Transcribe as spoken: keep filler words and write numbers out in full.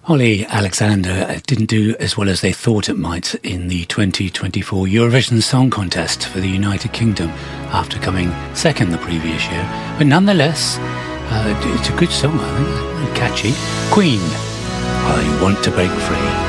Holly Alexander didn't do as well as they thought it might in the twenty twenty-four Eurovision Song Contest for the United Kingdom after coming second the previous year. But nonetheless, uh, it's a good song, I think. Catchy. Queen, I Want to Break Free.